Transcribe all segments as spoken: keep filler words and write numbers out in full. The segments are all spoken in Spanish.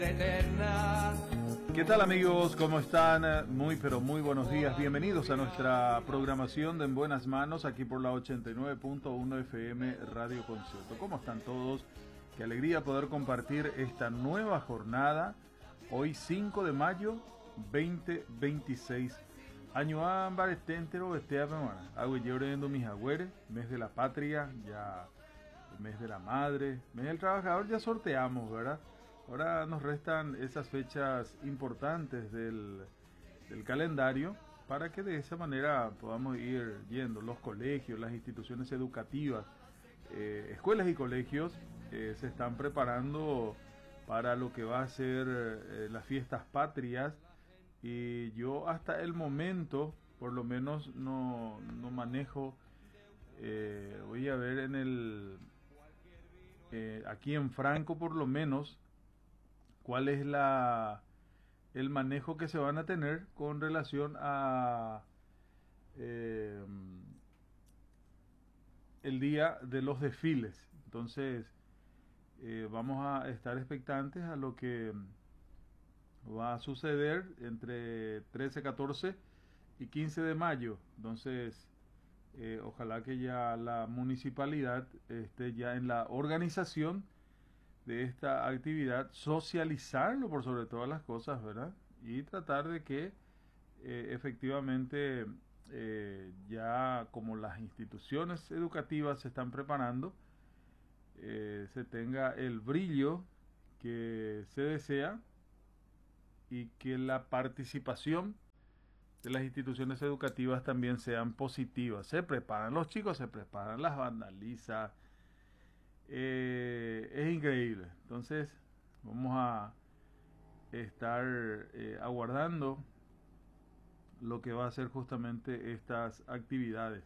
Eterna. ¿Qué tal, amigos? ¿Cómo están? Muy pero muy buenos días. Bienvenidos a nuestra programación de En Buenas Manos aquí por la ochenta y nueve punto uno F M Radio Concierto. ¿Cómo están todos? Qué alegría poder compartir esta nueva jornada. Hoy cinco de mayo veinte veintiséis. Año ámbar, esténtero, estea, memora. Hago yo orando mis agüeres. Mes de la patria, ya el mes de la madre, mes del trabajador, ya sorteamos, ¿verdad? Ahora nos restan esas fechas importantes del, del calendario para que de esa manera podamos ir yendo. Los colegios, las instituciones educativas, eh, escuelas y colegios eh, se están preparando para lo que va a ser eh, las fiestas patrias, y yo hasta el momento por lo menos no, no manejo, eh, voy a ver en el eh, aquí en Franco por lo menos cuál es la el manejo que se van a tener con relación a eh, el día de los desfiles. Entonces eh, vamos a estar expectantes a lo que va a suceder entre trece, catorce y quince de mayo. Entonces eh, ojalá que ya la municipalidad esté ya en la organización de esta actividad, socializarlo por sobre todas las cosas, ¿verdad? Y tratar de que eh, efectivamente eh, ya como las instituciones educativas se están preparando, eh, se tenga el brillo que se desea y que la participación de las instituciones educativas también sean positivas. Se preparan los chicos, se preparan, las vandalizan. Eh, es increíble. Entonces vamos a estar eh, aguardando lo que va a ser justamente estas actividades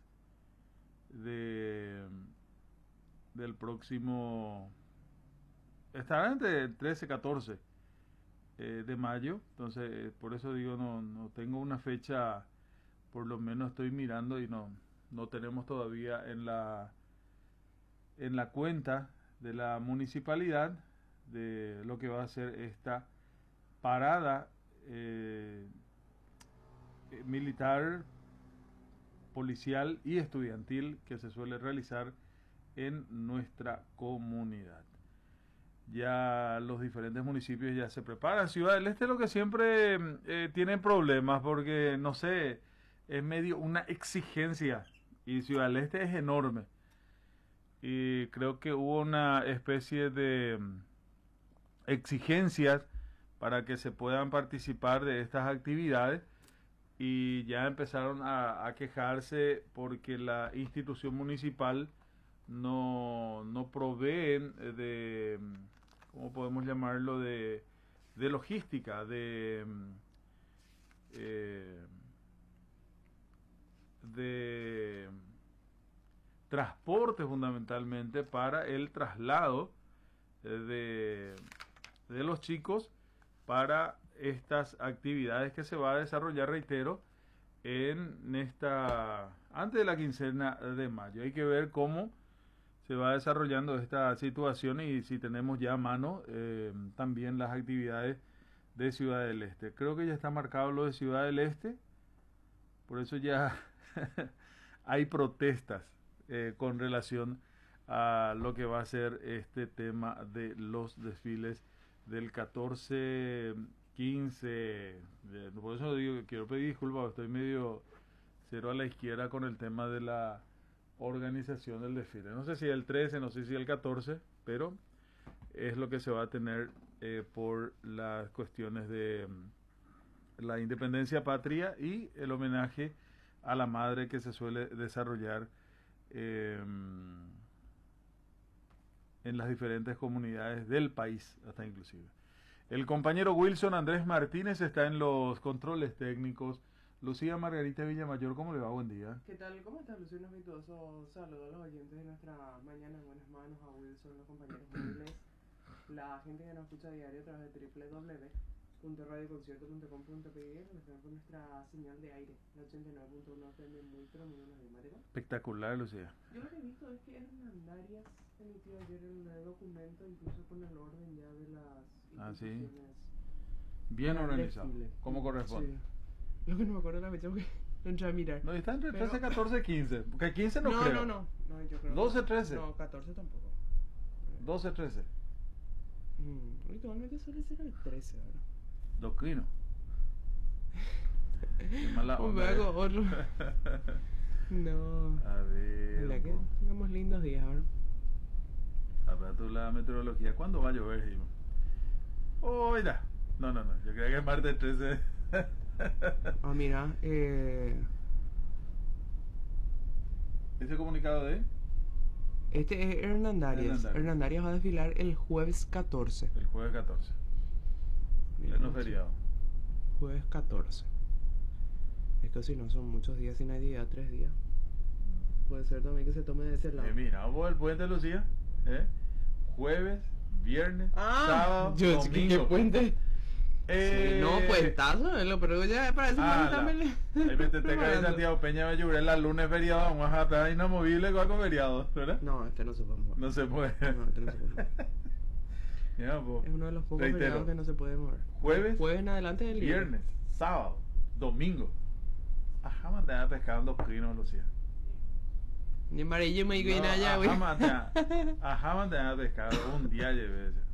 de del próximo, estará entre trece y catorce eh, de mayo. Entonces eh, por eso digo, no, no tengo una fecha, por lo menos estoy mirando y no, no tenemos todavía en la en la cuenta de la municipalidad de lo que va a ser esta parada eh, militar, policial y estudiantil que se suele realizar en nuestra comunidad. Ya los diferentes municipios ya se preparan. Ciudad del Este lo que siempre eh, tiene problemas porque, no sé, es medio una exigencia, y Ciudad del Este es enorme. Y creo que hubo una especie de exigencias para que se puedan participar de estas actividades, y ya empezaron a, a quejarse porque la institución municipal no, no proveen de, ¿cómo podemos llamarlo?, de, de logística, de, eh, de transporte fundamentalmente para el traslado de, de los chicos para estas actividades que se va a desarrollar, reitero, en esta antes de la quincena de mayo. Hay que ver cómo se va desarrollando esta situación y si tenemos ya a mano eh, también las actividades de Ciudad del Este. Creo que ya está marcado lo de Ciudad del Este, por eso ya hay protestas Eh, con relación a lo que va a ser este tema de los desfiles del catorce, quince. Eh, por eso digo que quiero pedir disculpas, estoy medio cero a la izquierda con el tema de la organización del desfile. No sé si el trece, no sé si el catorce, pero es lo que se va a tener eh, por las cuestiones de la independencia patria y el homenaje a la madre que se suele desarrollar Eh, en las diferentes comunidades del país, hasta inclusive. El compañero Wilson Andrés Martínez está en los controles técnicos. Lucía Margarita Villamayor, ¿cómo le va? Buen día. ¿Qué tal? ¿Cómo estás, Luciano Vitoso? Saludos a los oyentes de nuestra mañana en buenas manos, a Wilson, los compañeros móviles, la gente que nos escucha a diario a través de doble u doble u doble u punto radio concierto punto com punto pe y nos están por nuestra señal de aire, la ochenta y nueve punto uno F M, muy pero muy buenos días, Mateo. Espectacular, Lucía. Yo lo que he visto es que Hernandarias emitió ayer el documento, incluso con el orden ya de las Ah, sí. instituciones. Bien Para el organizado, desfile. como corresponde. Sí. Lo que no me acuerdo de la fecha porque no entré a mirar. No, está entre Pero- trece, catorce, quince. Porque quince no, no, creo. no, no, no, yo creo doce, que- trece. No, catorce tampoco. doce, trece. Mm, habitualmente suele ser el trece, ¿verdad? Doquino. Qué mala Un onda, vago, eh. otro. No. A ver. Ojalá que tengamos lindos días ahora. Para tú la meteorología, ¿cuándo va a llover, Jimo? Oiga. No, no, no. Yo creo que es martes trece. Ah, mira, eh, Ese comunicado de este es Hernandarias. Hernandarias. Hernandarias va a desfilar el jueves catorce. el jueves catorce. Mira, Pleno no sé. feriado. Jueves catorce. Es que si no son muchos días sin actividad, tres días. Puede ser también que se tome de ese lado. Eh, mira, vamos al puente, Lucía. ¿eh? Jueves, viernes, sábado, Ah, yo domingo. ¿qué puente? Eh, Sí, no, puentazo, eh, lo- pero ya para eso Ah, también la- también el Meteteca de Santiago Peña de Llurel, la lunes feriado, vamos a estar inamovible con algo feriado, ¿verdad? No, este no se puede mover. No se puede. No, este no se puede mover. Ya, pues, Es uno de los pocos reitero, feriados que no se puede mover. Jueves, Jueves en adelante del viernes, sábado, domingo. Ajá, me andaba pescando pinos, Lucía. Ni amarillo me digo y No, nada ya, güey. ajá, me andaba- ajá, me andaba pescando. Un día llevé ese.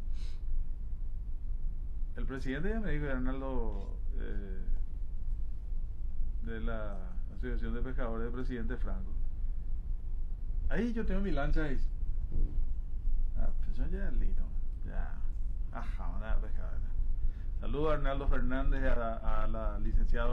El presidente ya me dijo, Arnaldo, eh, de la Asociación de Pescadores, del presidente Franco. Ahí yo tengo mi lancha ahí. Ah, pues yo ya listo. Ya. Ajá, nada, pescador. Saludos a Arnaldo Fernández, a la, a la licenciada